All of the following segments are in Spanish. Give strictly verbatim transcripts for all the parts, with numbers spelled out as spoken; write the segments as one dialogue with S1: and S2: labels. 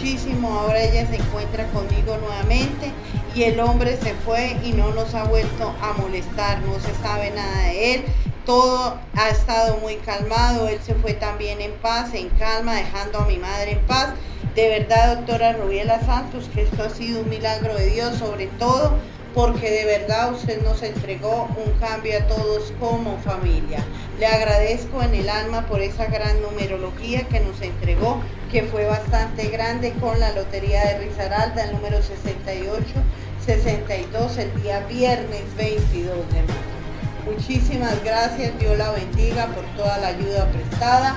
S1: muchísimo. Ahora ella se encuentra conmigo nuevamente y el hombre se fue y no nos ha vuelto a molestar, no se sabe nada de él. Todo ha estado muy calmado, él se fue también en paz, en calma, dejando a mi madre en paz. De verdad, doctora Rubiela Santos, que esto ha sido un milagro de Dios, sobre todo porque de verdad usted nos entregó un cambio a todos como familia. Le agradezco en el alma por esa gran numerología que nos entregó, que fue bastante grande, con la Lotería de Risaralda, el número sesenta y ocho sesenta y dos, el día viernes veintidós de mayo. Muchísimas gracias, Dios la bendiga por toda la ayuda prestada.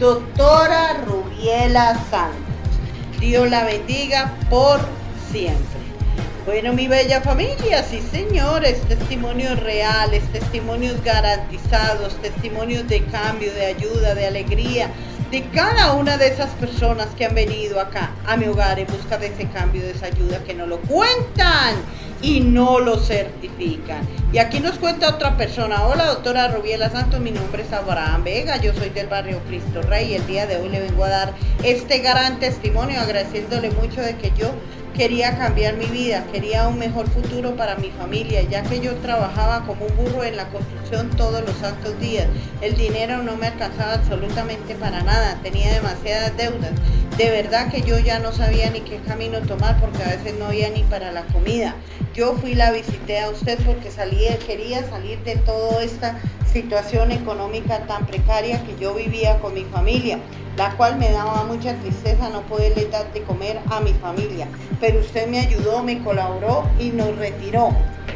S1: Doctora Rubiela Santos, Dios la bendiga por siempre. Bueno, mi bella familia, sí señores, testimonios reales, testimonios garantizados, testimonios de cambio, de ayuda, de alegría, de cada una de esas personas que han venido acá a mi hogar en busca de ese cambio, de esa ayuda, que no lo cuentan y no lo certifican. Y aquí nos cuenta otra persona. Hola, doctora Rubiela Santos, mi nombre es Abraham Vega, yo soy del barrio Cristo Rey y el día de hoy le vengo a dar este gran testimonio, agradeciéndole mucho de que yo quería cambiar mi vida, quería un mejor futuro para mi familia, ya que yo trabajaba como un burro en la construcción todos los santos días. El dinero no me alcanzaba absolutamente para nada, tenía demasiadas deudas. De verdad que yo ya no sabía ni qué camino tomar, porque a veces no había ni para la comida. Yo fui, la visité a usted porque salía, quería salir de toda esta situación económica tan precaria que yo vivía con mi familia, la cual me daba mucha tristeza no poderle dar de comer a mi familia. Pero usted me ayudó, me colaboró y nos retiró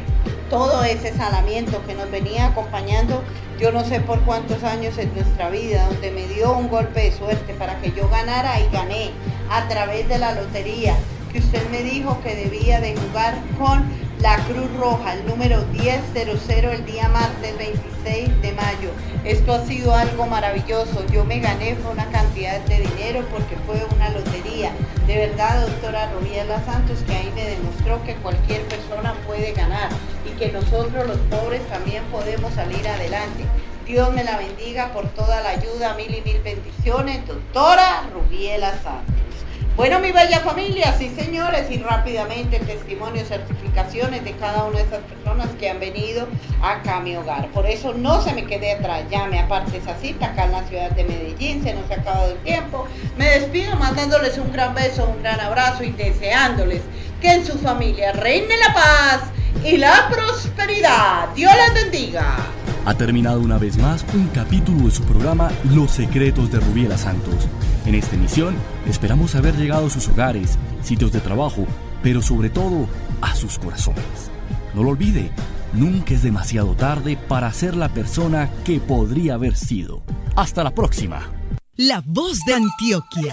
S1: todo ese salamiento que nos venía acompañando yo no sé por cuántos años en nuestra vida, donde me dio un golpe de suerte para que yo ganara y gané a través de la lotería, que usted me dijo que debía de jugar con la Cruz Roja, el número diez cero cero, el día martes veintiséis de mayo. Esto ha sido algo maravilloso. Yo me gané fue una cantidad de dinero porque fue una lotería. De verdad, doctora Rubiela Santos, que ahí me demostró que cualquier persona puede ganar y que nosotros los pobres también podemos salir adelante. Dios me la bendiga por toda la ayuda, mil y mil bendiciones, doctora Rubiela Santos. Bueno, mi bella familia, sí señores, y rápidamente testimonios, certificaciones de cada una de esas personas que han venido acá a mi hogar. Por eso no se me quede atrás, llame aparte esa cita acá en la ciudad de Medellín, se nos ha acabado el tiempo. Me despido mandándoles un gran beso, un gran abrazo y deseándoles que en su familia reine la paz y la prosperidad. Dios les bendiga.
S2: Ha terminado una vez más un capítulo de su programa Los Secretos de Rubiela Santos. En esta emisión esperamos haber llegado a sus hogares, sitios de trabajo, pero sobre todo a sus corazones. No lo olvide, nunca es demasiado tarde para ser la persona que podría haber sido. Hasta la próxima.
S3: La voz de Antioquia.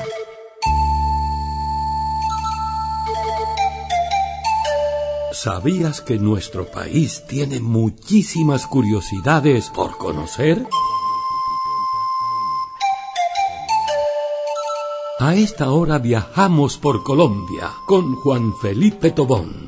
S4: ¿Sabías que nuestro país tiene muchísimas curiosidades por conocer? A esta hora viajamos por Colombia con Juan Felipe Tobón.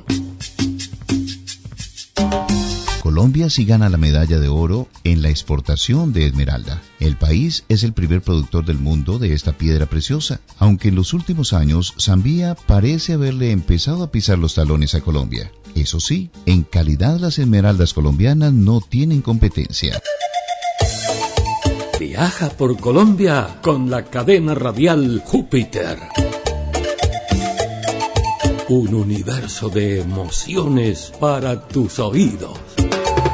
S5: Colombia sí gana la medalla de oro en la exportación de esmeralda. El país es el primer productor del mundo de esta piedra preciosa, aunque en los últimos años Zambia parece haberle empezado a pisar los talones a Colombia. Eso sí, en calidad las esmeraldas colombianas no tienen competencia.
S4: Viaja por Colombia con la cadena radial Júpiter. Un universo de emociones para tus oídos.